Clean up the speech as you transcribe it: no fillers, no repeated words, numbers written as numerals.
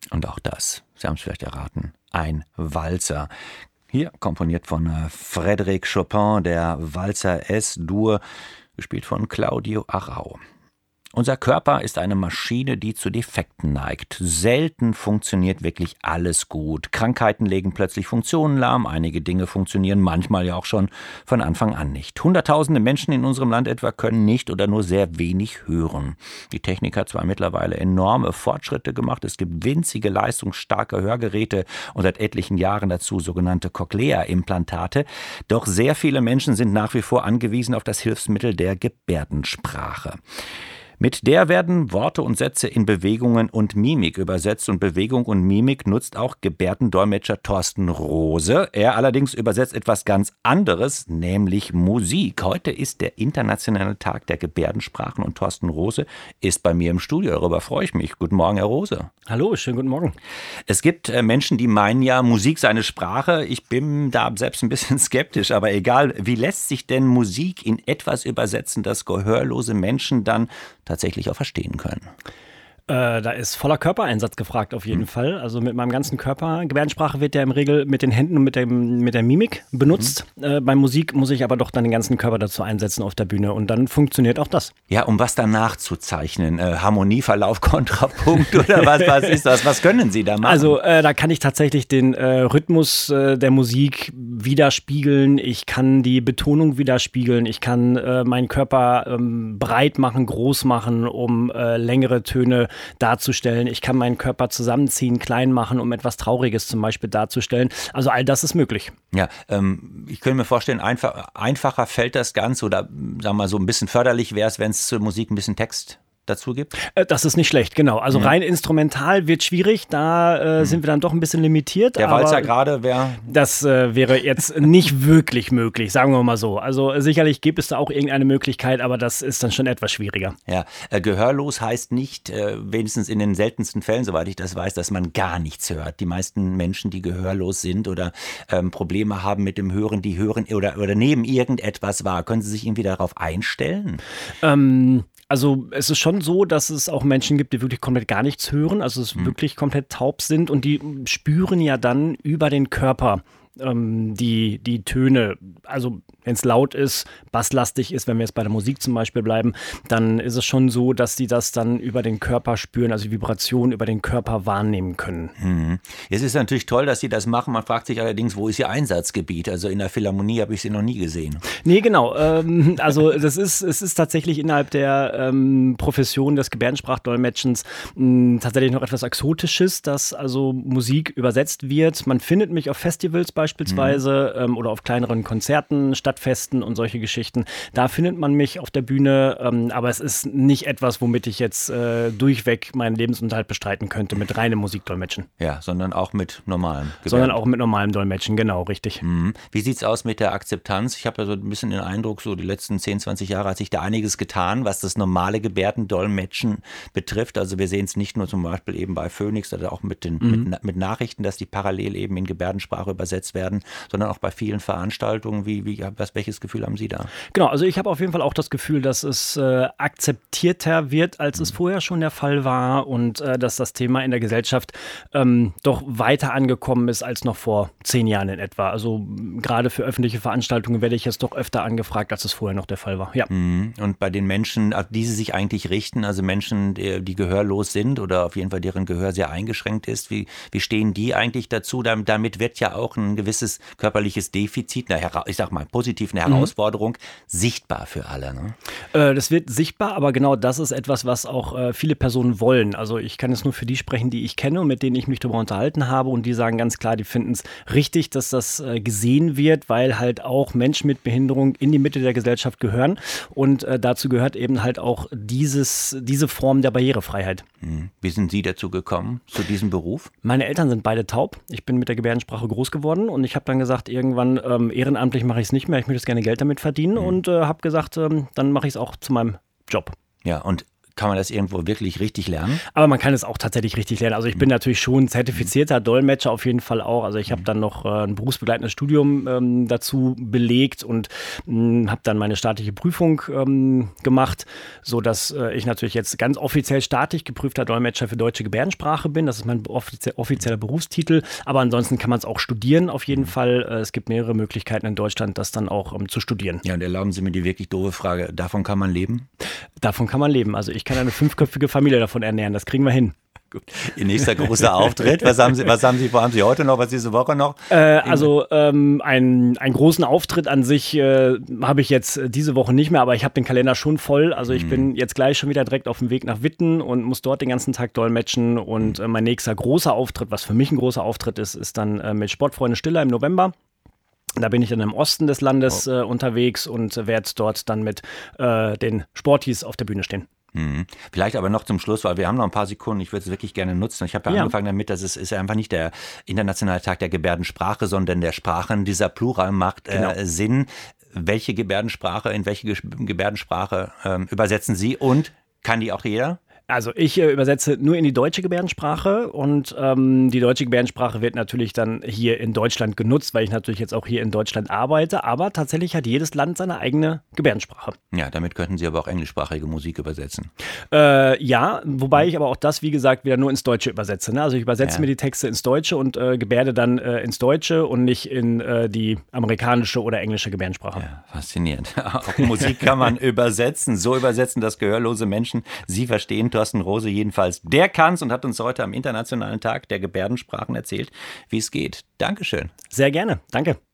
Und auch das, Sie haben es vielleicht erraten, ein Walzer. Hier komponiert von Frédéric Chopin, der Walzer S-Dur, gespielt von Claudio Arrau. Unser Körper ist eine Maschine, die zu Defekten neigt. Selten funktioniert wirklich alles gut. Krankheiten legen plötzlich Funktionen lahm. Einige Dinge funktionieren manchmal ja auch schon von Anfang an nicht. Hunderttausende Menschen in unserem Land etwa können nicht oder nur sehr wenig hören. Die Technik hat zwar mittlerweile enorme Fortschritte gemacht. Es gibt winzige, leistungsstarke Hörgeräte und seit etlichen Jahren dazu sogenannte Cochlea-Implantate. Doch sehr viele Menschen sind nach wie vor angewiesen auf das Hilfsmittel der Gebärdensprache. Mit der werden Worte und Sätze in Bewegungen und Mimik übersetzt und Bewegung und Mimik nutzt auch Gebärdendolmetscher Thorsten Rose. Er allerdings übersetzt etwas ganz anderes, nämlich Musik. Heute ist der internationale Tag der Gebärdensprachen und Thorsten Rose ist bei mir im Studio. Darüber freue ich mich. Guten Morgen, Herr Rose. Hallo, schönen guten Morgen. Es gibt Menschen, die meinen ja, Musik sei eine Sprache. Ich bin da selbst ein bisschen skeptisch, aber egal. Wie lässt sich denn Musik in etwas übersetzen, das gehörlose Menschen dann tatsächlich auch verstehen können? Da ist voller Körpereinsatz gefragt auf jeden Fall. Also mit meinem ganzen Körper. Gebärdensprache wird ja im Regel mit den Händen und mit der Mimik benutzt. Bei Musik muss ich aber doch dann den ganzen Körper dazu einsetzen auf der Bühne und dann funktioniert auch das. Ja, um was danach zu zeichnen? Harmonieverlauf, Kontrapunkt oder was ist das? Was können Sie da machen? Also da kann ich tatsächlich den Rhythmus der Musik widerspiegeln. Ich kann die Betonung widerspiegeln. Ich kann meinen Körper breit machen, groß machen, um längere Töne darzustellen. Ich kann meinen Körper zusammenziehen, klein machen, um etwas Trauriges zum Beispiel darzustellen. Also all das ist möglich. Ja, ich könnte mir vorstellen, einfacher fällt das Ganze oder sagen wir mal so ein bisschen förderlich wäre es, wenn es zur Musik ein bisschen Text dazu gibt? Das ist nicht schlecht, genau. Also rein instrumental wird schwierig, da sind wir dann doch ein bisschen limitiert. Der Walzer gerade wäre... Das wäre jetzt nicht wirklich möglich, sagen wir mal so. Also sicherlich gibt es da auch irgendeine Möglichkeit, aber das ist dann schon etwas schwieriger. Ja, gehörlos heißt nicht, wenigstens in den seltensten Fällen, soweit ich das weiß, dass man gar nichts hört. Die meisten Menschen, die gehörlos sind oder Probleme haben mit dem Hören, die hören oder nehmen irgendetwas wahr. Können Sie sich irgendwie darauf einstellen? Also es ist schon so, dass es auch Menschen gibt, die wirklich komplett gar nichts hören, also es wirklich komplett taub sind und die spüren ja dann über den Körper die Töne. Also wenn es laut ist, basslastig ist, wenn wir jetzt bei der Musik zum Beispiel bleiben, dann ist es schon so, dass die das dann über den Körper spüren, also Vibrationen über den Körper wahrnehmen können. Es ist natürlich toll, dass Sie das machen. Man fragt sich allerdings, wo ist Ihr Einsatzgebiet? Also in der Philharmonie habe ich Sie noch nie gesehen. Nee, genau. Also es ist tatsächlich innerhalb der Profession des Gebärdensprachdolmetschens tatsächlich noch etwas Exotisches, dass also Musik übersetzt wird. Man findet mich auf Festivals beispielsweise oder auf kleineren Konzerten, Stadtfesten und solche Geschichten. Da findet man mich auf der Bühne, aber es ist nicht etwas, womit ich jetzt durchweg meinen Lebensunterhalt bestreiten könnte mit reinem Musikdolmetschen. Ja, sondern auch mit normalem Gebärden. Sondern auch mit normalem Dolmetschen, genau, richtig. Wie sieht es aus mit der Akzeptanz? Ich habe ja so ein bisschen den Eindruck, so die letzten 10, 20 Jahre hat sich da einiges getan, was das normale Gebärdendolmetschen betrifft. Also wir sehen es nicht nur zum Beispiel eben bei Phoenix oder auch mit mit Nachrichten, dass die parallel eben in Gebärdensprache übersetzt werden, sondern auch bei vielen Veranstaltungen. Welches Gefühl haben Sie da? Genau, also ich habe auf jeden Fall auch das Gefühl, dass es akzeptierter wird, als es vorher schon der Fall war und dass das Thema in der Gesellschaft doch weiter angekommen ist als noch vor 10 Jahren in etwa. Also gerade für öffentliche Veranstaltungen werde ich jetzt doch öfter angefragt, als es vorher noch der Fall war. Ja. Und bei den Menschen, auf die Sie sich eigentlich richten, also Menschen, die gehörlos sind oder auf jeden Fall deren Gehör sehr eingeschränkt ist, wie stehen die eigentlich dazu? Damit wird ja auch ein gewisses körperliches Defizit, ich sag mal positiv eine Herausforderung, sichtbar für alle. Ne? Das wird sichtbar, aber genau das ist etwas, was auch viele Personen wollen. Also ich kann jetzt nur für die sprechen, die ich kenne und mit denen ich mich darüber unterhalten habe und die sagen ganz klar, die finden es richtig, dass das gesehen wird, weil halt auch Menschen mit Behinderung in die Mitte der Gesellschaft gehören und dazu gehört eben halt auch diese Form der Barrierefreiheit. Wie sind Sie dazu gekommen, zu diesem Beruf? Meine Eltern sind beide taub. Ich bin mit der Gebärdensprache groß geworden und ich habe dann gesagt, irgendwann ehrenamtlich mache ich es nicht mehr. Ich möchte gerne Geld damit verdienen und habe gesagt, dann mache ich es auch zu meinem Job. Ja, und Kann man das irgendwo wirklich richtig lernen? Aber man kann es auch tatsächlich richtig lernen. Also ich bin natürlich schon zertifizierter Dolmetscher auf jeden Fall auch. Also ich habe dann noch ein berufsbegleitendes Studium dazu belegt und habe dann meine staatliche Prüfung gemacht, sodass ich natürlich jetzt ganz offiziell staatlich geprüfter Dolmetscher für deutsche Gebärdensprache bin. Das ist mein offizieller Berufstitel. Aber ansonsten kann man es auch studieren auf jeden Fall. Es gibt mehrere Möglichkeiten in Deutschland, das dann auch zu studieren. Ja, und erlauben Sie mir die wirklich doofe Frage, davon kann man leben? Davon kann man leben. Also ich kann eine 5-köpfige Familie davon ernähren. Das kriegen wir hin. Gut. Ihr nächster großer Auftritt, wo haben Sie heute noch, was diese Woche noch? Einen großen Auftritt an sich habe ich jetzt diese Woche nicht mehr, aber ich habe den Kalender schon voll. Also ich bin jetzt gleich schon wieder direkt auf dem Weg nach Witten und muss dort den ganzen Tag dolmetschen. Und mein nächster großer Auftritt, was für mich ein großer Auftritt ist, ist dann mit Sportfreunde Stiller im November. Da bin ich dann im Osten des Landes unterwegs und werde dort dann mit den Sportis auf der Bühne stehen. Vielleicht aber noch zum Schluss, weil wir haben noch ein paar Sekunden, ich würde es wirklich gerne nutzen. Ich habe angefangen damit, dass es ist einfach nicht der internationale Tag der Gebärdensprache, sondern der Sprachen. Dieser Plural macht Sinn. Welche Gebärdensprache, in welche Gebärdensprache übersetzen Sie und kann die auch jeder? Also ich übersetze nur in die deutsche Gebärdensprache und die deutsche Gebärdensprache wird natürlich dann hier in Deutschland genutzt, weil ich natürlich jetzt auch hier in Deutschland arbeite, aber tatsächlich hat jedes Land seine eigene Gebärdensprache. Ja, damit könnten Sie aber auch englischsprachige Musik übersetzen. Ja, wobei ich aber auch das, wie gesagt, wieder nur ins Deutsche übersetze. Ne? Also ich übersetze mir die Texte ins Deutsche und gebärde dann ins Deutsche und nicht in die amerikanische oder englische Gebärdensprache. Ja, faszinierend. Auch Musik kann man übersetzen, so übersetzen, dass gehörlose Menschen sie verstehen. Thorsten Rose jedenfalls, der kann's und hat uns heute am Internationalen Tag der Gebärdensprachen erzählt, wie es geht. Dankeschön. Sehr gerne. Danke.